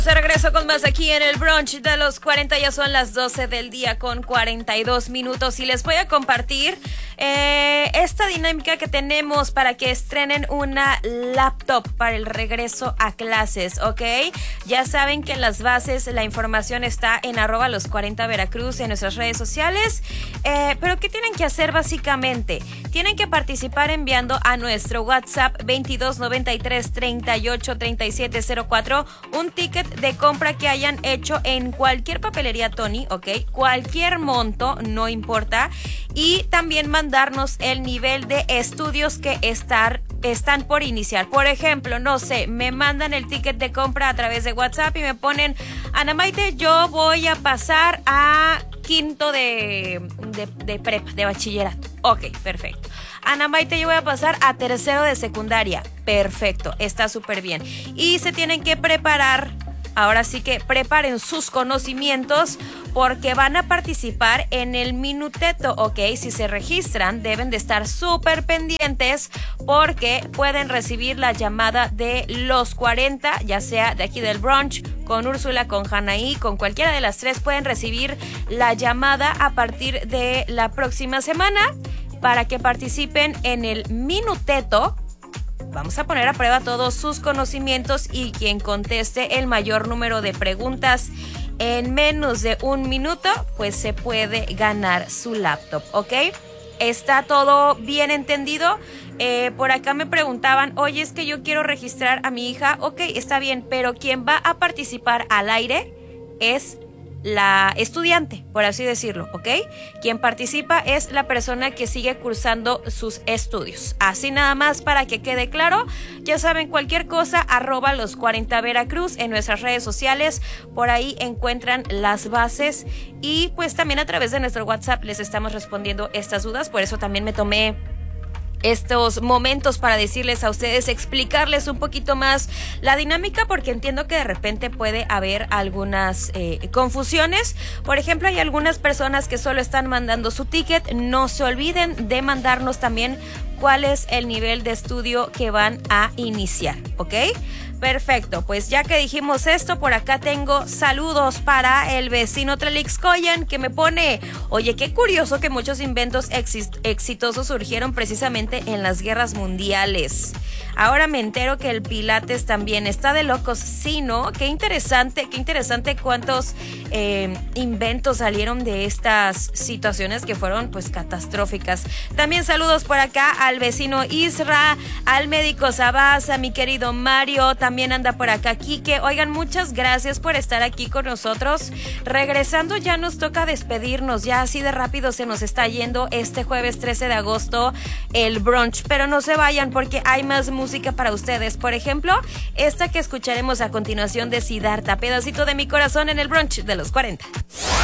De regreso con más aquí en el brunch de los 40, ya son las 12 del día con 42 minutos y les voy a compartir esta dinámica que tenemos para que estrenen una laptop para el regreso a clases, ¿ok? Ya saben que en las bases la información está en @los40 Veracruz en nuestras redes sociales, pero ¿qué tienen que hacer básicamente? Tienen que participar enviando a nuestro WhatsApp 2293383704 un ticket de compra que hayan hecho en cualquier papelería Tony, ¿ok? Cualquier monto, no importa. Y también mandarnos el nivel de estudios que están por iniciar. Por ejemplo, no sé, me mandan el ticket de compra a través de WhatsApp y me ponen: Ana Maite, yo voy a pasar a quinto de prepa, de bachillerato. Ok, perfecto. Ana Maite, yo voy a pasar a tercero de secundaria. Perfecto, está súper bien. Y se tienen que preparar. Ahora sí que preparen sus conocimientos porque van a participar en el minuteto, ¿ok? Si se registran, deben de estar súper pendientes porque pueden recibir la llamada de los 40, ya sea de aquí del brunch, con Úrsula, con Hanaí, con cualquiera de las tres, pueden recibir la llamada a partir de la próxima semana para que participen en el minuteto. Vamos a poner a prueba todos sus conocimientos y quien conteste el mayor número de preguntas en menos de un minuto, pues se puede ganar su laptop, ¿ok? ¿Está todo bien entendido? Por acá me preguntaban: oye, es que yo quiero registrar a mi hija. Ok, está bien, pero quien va a participar al aire es la estudiante, por así decirlo, ¿ok? Quien participa es la persona que sigue cursando sus estudios. Así nada más para que quede claro. Ya saben, cualquier cosa, @los40 Veracruz en nuestras redes sociales. Por ahí encuentran las bases y pues también a través de nuestro WhatsApp les estamos respondiendo estas dudas. Por eso también me tomé estos momentos para decirles a ustedes, explicarles un poquito más la dinámica, porque entiendo que de repente puede haber algunas confusiones. Por ejemplo, hay algunas personas que solo están mandando su ticket. No se olviden de mandarnos también cuál es el nivel de estudio que van a iniciar, ¿ok? Perfecto, pues ya que dijimos esto, por acá tengo saludos para el vecino Trelixcoyan, que me pone: oye, qué curioso que muchos inventos exitosos surgieron precisamente en las guerras mundiales. Ahora me entero que el Pilates también está de locos. Sí, ¿no? Qué interesante cuántos inventos salieron de estas situaciones que fueron pues catastróficas. También saludos por acá al vecino Isra, al médico Sabasa, a mi querido Mario, también anda por acá Quique. Oigan, muchas gracias por estar aquí con nosotros. Regresando ya nos toca despedirnos, ya así de rápido se nos está yendo este jueves 13 de agosto el brunch, pero no se vayan porque hay más música para ustedes. Por ejemplo, esta que escucharemos a continuación de Siddhartha, Pedacito de mi corazón, en el brunch de los 40.